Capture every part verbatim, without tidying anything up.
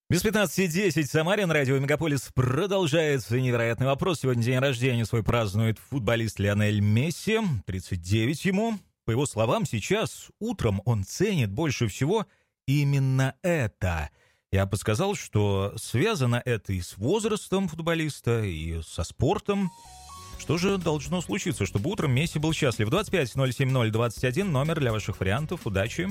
Без пятнадцати десять, Самарин, радио Мегаполис. Продолжается невероятный вопрос. Сегодня день рождения свой празднует футболист Лионель Месси. тридцать девять ему. По его словам, сейчас, утром, он ценит больше всего именно это. Я подсказал, что связано это и с возрастом футболиста, и со спортом. Что же должно случиться, чтобы утром Месси был счастлив? двадцать пять ноль семь ноль двадцать один, номер для ваших вариантов. Удачи.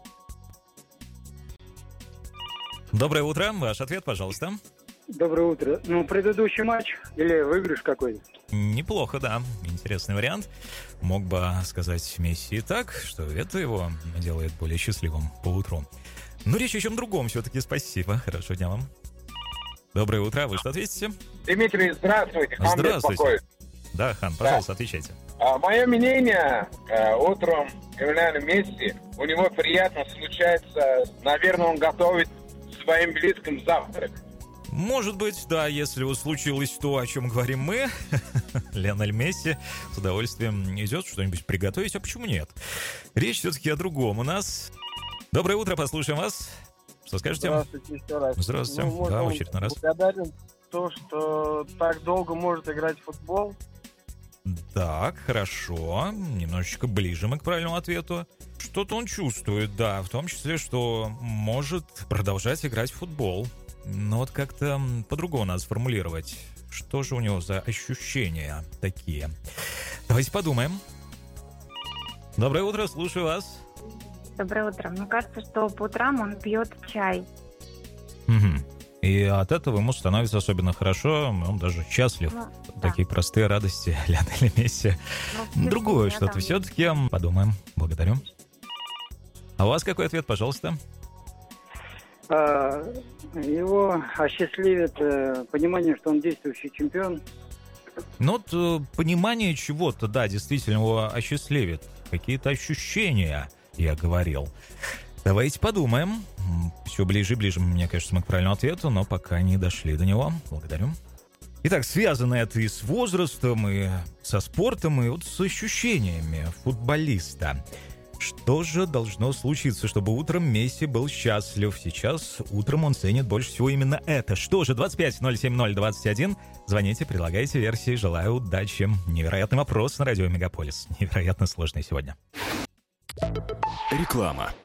Доброе утро. Ваш ответ, пожалуйста. Доброе утро. Ну, предыдущий матч или выигрыш какой-то? Неплохо, да. Интересный вариант. Мог бы сказать Месси так, что это его делает более счастливым по утру. Но речь о чем другом все-таки. Спасибо. Хорошего дня вам. Доброе утро. Вы что ответите? Дмитрий, здравствуйте. Хан Здравствуйте. беспокоит. Да, Хан, пожалуйста, да. Отвечайте. А, мое мнение, а, утром Лионель Месси, у него приятно случается, наверное, он готовит своим близким завтрак. Может быть, да, если вот случилось то, о чем говорим мы, Лионель Месси с удовольствием идет что-нибудь приготовить, а почему нет? Речь все-таки о другом. У нас... Доброе утро, послушаем вас. Что скажете? Здравствуйте еще раз. Здравствуйте, ну, да, в очередной раз. Благодарен то, что так долго может играть в футбол. Так, хорошо. Немножечко ближе мы к правильному ответу. Что-то он чувствует, да, в том числе, что может продолжать играть в футбол. Но вот как-то по-другому надо сформулировать. Что же у него за ощущения такие? Давайте подумаем. Доброе утро, слушаю вас. Доброе утро. Мне кажется, что по утрам он пьет чай. Угу. И от этого ему становится особенно хорошо, он даже счастлив. Ну, Такие да. простые радости Лионеля Месси. Ну, Другое я что-то там... все-таки подумаем. Благодарю. А у вас какой ответ, пожалуйста? А, его осчастливит э, понимание, что он действующий чемпион. Ну вот э, понимание чего-то, да, действительно его осчастливит. Какие-то ощущения, я говорил. Давайте подумаем. Все ближе и ближе, мне кажется, мы к правильному ответу, но пока не дошли до него. Благодарю. Итак, связано это и с возрастом, и со спортом, и вот с ощущениями футболиста. Что же должно случиться, чтобы утром Месси был счастлив? Сейчас утром он ценит больше всего именно это. Что же, двадцать пять ноль семь ноль двадцать один. Звоните, предлагайте версии. Желаю удачи. Невероятный вопрос на радио Мегаполис. Невероятно сложный сегодня. Реклама.